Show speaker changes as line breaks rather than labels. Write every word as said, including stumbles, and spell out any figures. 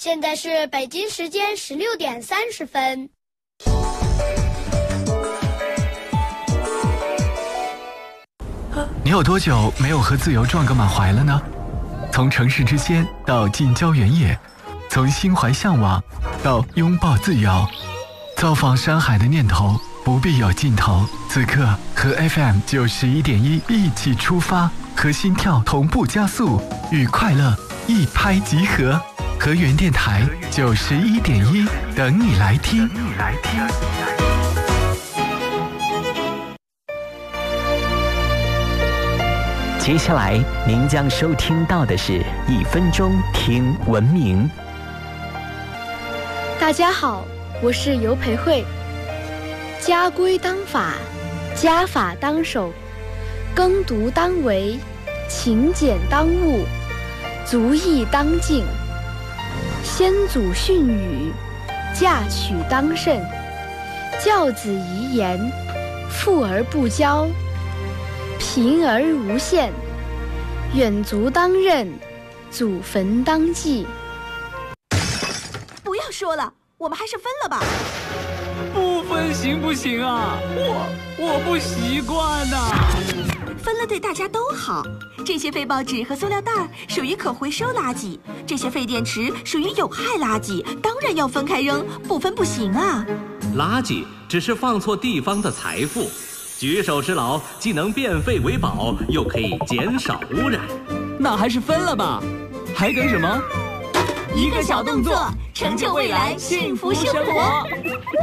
现在是北京时间十六点三十分。
你有多久没有和自由撞个满怀了呢？从城市之仙到近郊原野，从心怀向往到拥抱自由，造访山海的念头不必有尽头。此刻和 F M 九十一点一一起出发，和心跳同步加速，与快乐一拍即合。和原电台九十一点一，等你来听。等你来听。
接下来您将收听到的是一分钟听文明。
大家好，我是尤培慧。家规当法，家法当守，耕读当为，勤俭当务，足艺当敬。先祖训语，嫁娶当慎，教子遗言，富而不骄，贫而无限，远足当任，祖坟当祭。
不要说了，我们还是分了吧。
不分行不行啊？我我不习惯呐、啊。
分了对大家都好。这些废报纸和塑料袋属于可回收垃圾，这些废电池属于有害垃圾，当然要分开扔，不分不行啊。
垃圾只是放错地方的财富，举手之劳既能变废为宝，又可以减少污染。
那还是分了吧，还等什么？
一个小动作，成就未来幸福生活。